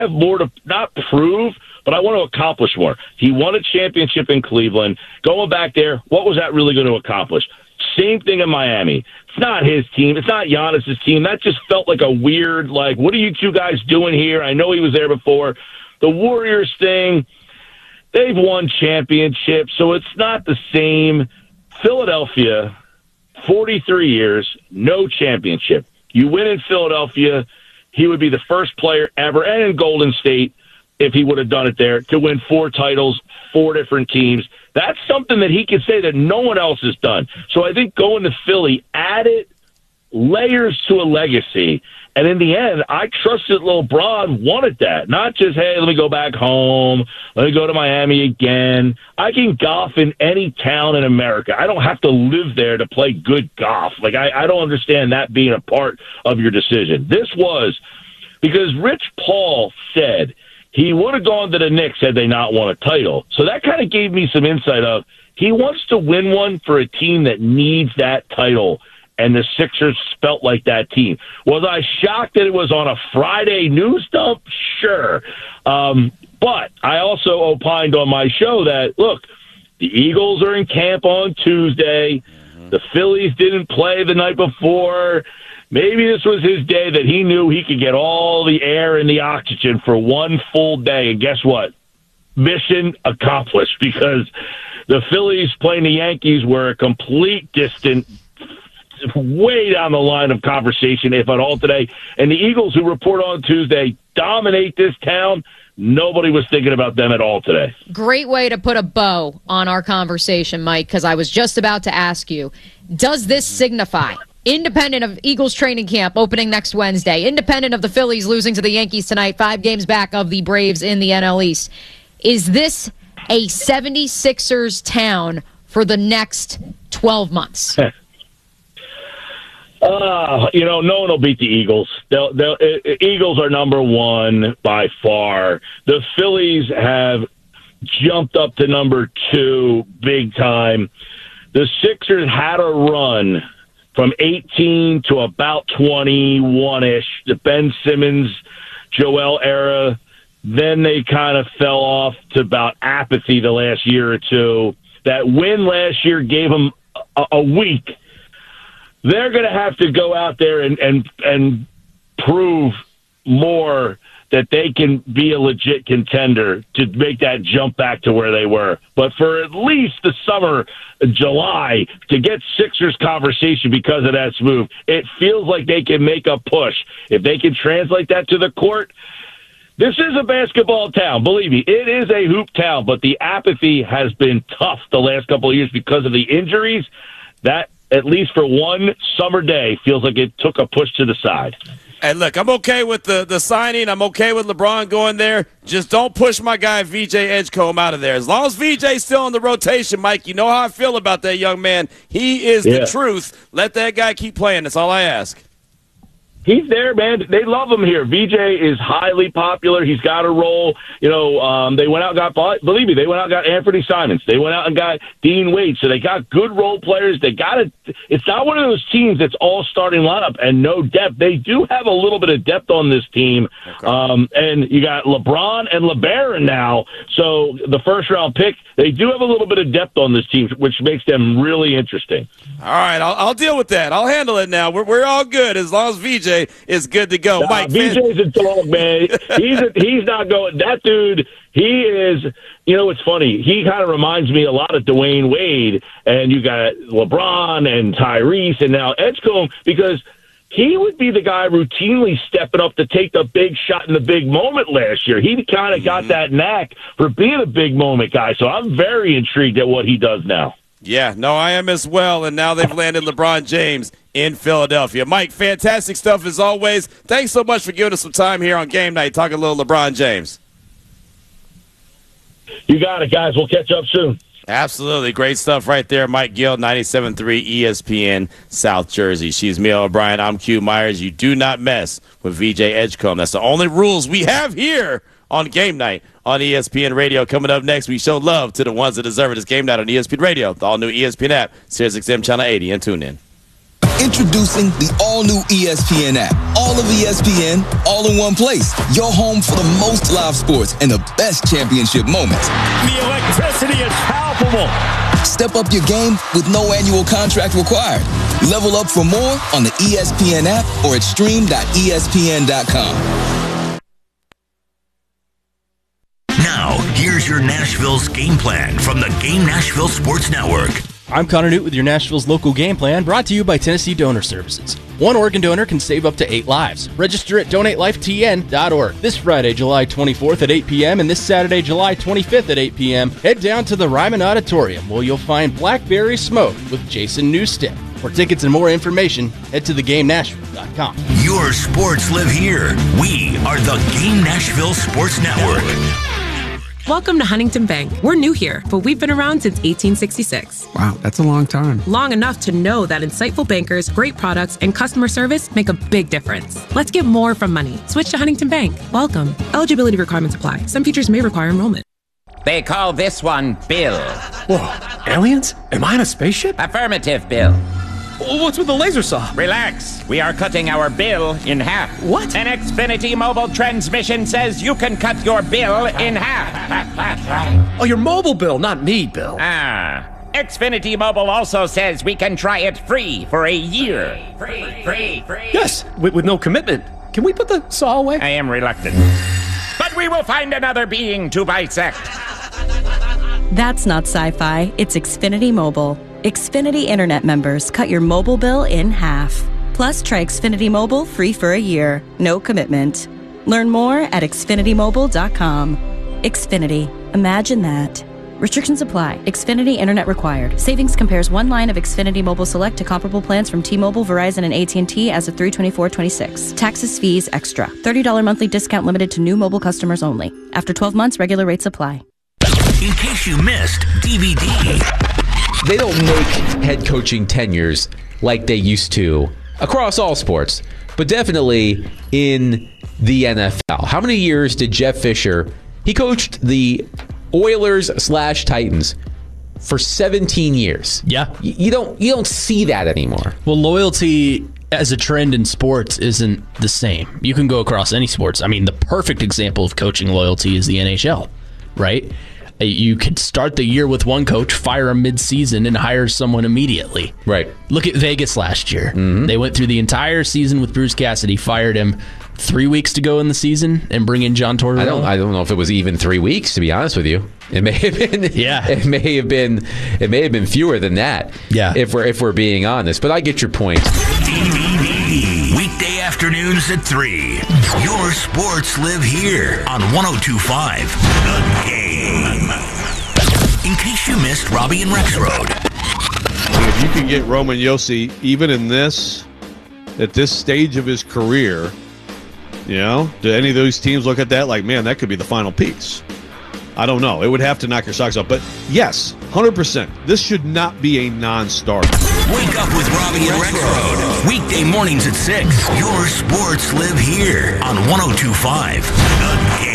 have more to not prove, but I want to accomplish more. He won a championship in Cleveland. Going back there, what was that really going to accomplish? Same thing in Miami. It's not his team. It's not Giannis's team. That just felt like a weird, like, what are you two guys doing here? I know he was there before. The Warriors thing, they've won championships, so it's not the same. Philadelphia, 43 years, no championship. You win in Philadelphia, he would be the first player ever, and in Golden State, if he would have done it there, to win 4 titles, 4 different teams. That's something that he can say that no one else has done. So I think going to Philly added layers to a legacy. And in the end, I trust that LeBron wanted that. Not just, hey, let me go back home. Let me go to Miami again. I can golf in any town in America. I don't have to live there to play good golf. Like, I don't understand that being a part of your decision. This was because Rich Paul said he would have gone to the Knicks had they not won a title. So that kind of gave me some insight of he wants to win one for a team that needs that title, and the Sixers felt like that team. Was I shocked that it was on a Friday news dump? Sure. But I also opined on my show that, look, the Eagles are in camp on Tuesday. The Phillies didn't play the night before. Maybe this was his day that he knew he could get all the air and the oxygen for one full day. And guess what? Mission accomplished, because the Phillies playing the Yankees were a complete distant, way down the line of conversation, if at all, today. And the Eagles, who report on Tuesday, dominate this town. Nobody was thinking about them at all today. Great way to put a bow on our conversation, Mike, because I was just about to ask you, does this signify, independent of Eagles training camp opening next Wednesday, independent of the Phillies losing to the Yankees tonight, 5 games back of the Braves in the NL East, is this a 76ers town for the next 12 months? No one will beat the Eagles. Eagles are number one by far. The Phillies have jumped up to number 2 big time. The Sixers had a run from 18 to about 21-ish, the Ben Simmons, Joel era. Then they kind of fell off to about apathy the last year or two. That win last year gave them a week. They're going to have to go out there and prove more that they can be a legit contender to make that jump back to where they were. But for at least the summer, July, to get Sixers conversation because of that move, it feels like they can make a push. If they can translate that to the court, this is a basketball town. Believe me, it is a hoop town, but the apathy has been tough the last couple of years because of the injuries. That, at least for one summer day, feels like it took a push to the side. Hey, look, I'm okay with the signing. I'm okay with LeBron going there. Just don't push my guy VJ Edgecombe out of there. As long as VJ's still in the rotation, Mike, you know how I feel about that young man. He is the truth. Let that guy keep playing. That's all I ask. He's there, man. They love him here. VJ is highly popular. He's got a role. They went out and got, believe me, they went out and got Anthony Simons. They went out and got Dean Wade. So they got good role players. They got it. It's not one of those teams that's all starting lineup and no depth. They do have a little bit of depth on this team. Okay. And you got LeBron and LeBaron now. So the first round pick, they do have a little bit of depth on this team, which makes them really interesting. All right, I'll deal with that. I'll handle it now. We're all good as long as VJ is good to go. Mike, VJ's a dog, man. He's not going. That dude, he is. It's funny. He kind of reminds me a lot of Dwayne Wade, and you got LeBron and Tyrese, and now Edgecombe, because he would be the guy routinely stepping up to take the big shot in the big moment last year. He kind of got that knack for being a big moment guy. So I'm very intrigued at what he does now. Yeah, no, I am as well, and now they've landed LeBron James in Philadelphia. Mike, fantastic stuff as always. Thanks so much for giving us some time here on Game Night, talking a little LeBron James. You got it, guys. We'll catch up soon. Absolutely. Great stuff right there. Mike Gill, 97.3 ESPN, South Jersey. She's Mia O'Brien. I'm Q Myers. You do not mess with VJ Edgecombe. That's the only rules we have here on Game Night on ESPN Radio. Coming up next, we show love to the ones that deserve it. It's Game Night on ESPN Radio, the all-new ESPN app, SiriusXM Channel 80, and tune in. Introducing the all-new ESPN app. All of ESPN, all in one place. Your home for the most live sports and the best championship moments. The electricity is palpable. Step up your game with no annual contract required. Level up for more on the ESPN app or at stream.espn.com. Now, here's your Nashville's game plan from the Game Nashville Sports Network. I'm Connor Newt with your Nashville's local game plan, brought to you by Tennessee Donor Services. One organ donor can save up to 8 lives. Register at donatelifetn.org. This Friday, July 24th at 8 p.m. and this Saturday, July 25th at 8 p.m., head down to the Ryman Auditorium where you'll find Blackberry Smoke with Jason Newstead. For tickets and more information, head to theGameNashville.com. Your sports live here. We are the Game Nashville Sports Network. Welcome to Huntington Bank. We're new here, but we've been around since 1866. Wow, that's a long time. Long enough to know that insightful bankers, great products, and customer service make a big difference. Let's get more from money. Switch to Huntington Bank. Welcome. Eligibility requirements apply. Some features may require enrollment. They call this one Bill. Whoa, aliens? Am I in a spaceship? Affirmative, Bill. What's with the laser saw? Relax. We are cutting our bill in half. What? An Xfinity mobile transmission says you can cut your bill in half. Oh, your mobile bill, not me, Bill. Xfinity Mobile also says we can try it free for a year. Free. Yes, with no commitment. Can we put the saw away? I am reluctant. But we will find another being to bisect. That's not sci-fi. It's Xfinity Mobile. Xfinity Internet members cut your mobile bill in half. Plus, try Xfinity Mobile free for a year. No commitment. Learn more at xfinitymobile.com. Xfinity. Imagine that. Restrictions apply. Xfinity Internet required. Savings compares one line of Xfinity Mobile Select to comparable plans from T-Mobile, Verizon, and AT&T as of 3/24/26. Taxes, fees, extra. $30 monthly discount limited to new mobile customers only. After 12 months, regular rates apply. In case you missed, DVD. They don't make head coaching tenures like they used to across all sports, but definitely in the NFL. How many years did Jeff Fisher? He coached the Oilers/Titans for 17 years. Yeah. You don't see that anymore. Well, loyalty as a trend in sports isn't the same. You can go across any sports. I mean, the perfect example of coaching loyalty is the NHL, right? You could start the year with one coach, fire him mid-season, and hire someone immediately. Right. Look at Vegas last year. Mm-hmm. They went through the entire season with Bruce Cassidy, fired him 3 weeks to go in the season, and bring in John Tortorella. I don't know if it was even 3 weeks, to be honest with you. It may have been. Yeah. It may have been fewer than that. Yeah. If we're being honest, but I get your point. DVD. Weekday afternoons at 3. Your sports live here on 102.5 The Game. In case you missed Robbie and Rex Road. If you can get Roman Josi, even in this, at this stage of his career, do any of those teams look at that like, man, that could be the final piece? I don't know. It would have to knock your socks off. But yes, 100%. This should not be a non-starter. Wake up with Robbie and Rex Road. Weekday mornings at 6. Your sports live here on 102.5 The Game.